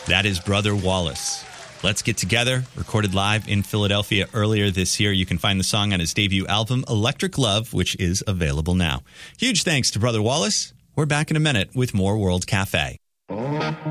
That is Brother Wallace. Let's Get Together, recorded live in Philadelphia earlier this year. You can find the song on his debut album, Electric Love, which is available now. Huge thanks to Brother Wallace. We're back in a minute with more World Cafe.